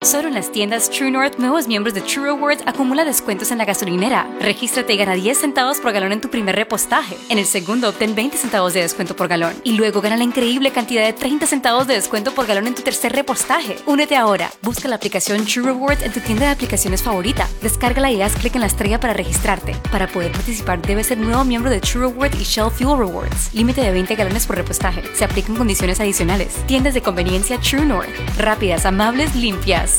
Solo en las tiendas True North, nuevos miembros de True Rewards acumula descuentos en la gasolinera. Regístrate y gana 10 centavos por galón en tu primer repostaje. En el segundo, obtén 20 centavos de descuento por galón. Y luego gana la increíble cantidad de 30 centavos de descuento por galón en tu tercer repostaje. Únete ahora. Busca la aplicación True Rewards en tu tienda de aplicaciones favorita. Descárgala y haz clic en la estrella para registrarte. Para poder participar, debes ser nuevo miembro de True Rewards y Shell Fuel Rewards. Límite de 20 galones por repostaje. Se aplican condiciones adicionales. Tiendas de conveniencia True North. Rápidas, amables, limpias.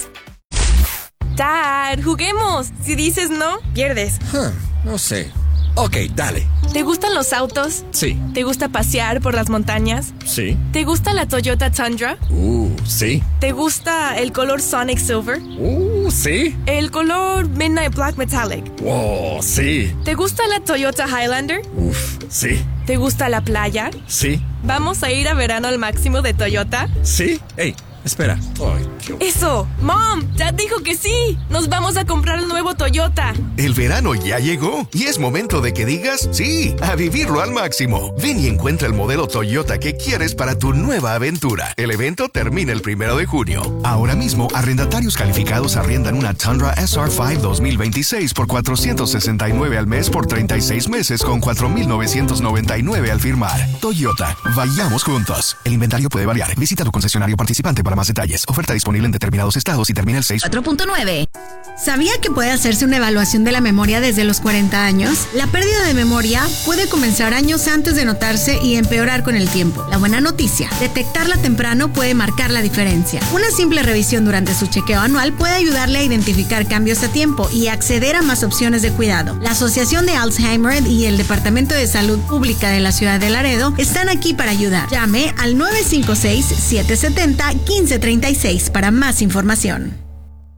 Dad, juguemos. Si dices no, pierdes. No sé. Ok, dale. ¿Te gustan los autos? Sí. ¿Te gusta pasear por las montañas? Sí. ¿Te gusta la Toyota Tundra? Sí. ¿Te gusta el color Sonic Silver? Sí. ¿El color Midnight Black Metallic? Wow, sí. ¿Te gusta la Toyota Highlander? Sí. ¿Te gusta la playa? Sí. ¿Vamos a ir a verano al máximo de Toyota? Sí. Hey, espera. ¡Eso! ¡Mom! ¡Dad dijo que sí! ¡Nos vamos a comprar el nuevo Toyota! El verano ya llegó y es momento de que digas sí a vivirlo al máximo. Ven y encuentra el modelo Toyota que quieres para tu nueva aventura. El evento termina el 1 de junio. Ahora mismo, arrendatarios calificados arriendan una Tundra SR5 2026 por $469 al mes por 36 meses con $4,999 al firmar. Toyota, vayamos juntos. El inventario puede variar. Visita tu concesionario participante para más detalles. Oferta disponible en determinados estados y termina el 6. 4.9. ¿Sabía que puede hacerse una evaluación de la memoria desde los 40 años? La pérdida de memoria puede comenzar años antes de notarse y empeorar con el tiempo. La buena noticia, detectarla temprano puede marcar la diferencia. Una simple revisión durante su chequeo anual puede ayudarle a identificar cambios a tiempo y acceder a más opciones de cuidado. La Asociación de Alzheimer y el Departamento de Salud Pública de la Ciudad de Laredo están aquí para ayudar. Llame al 956-770-1536 para más información.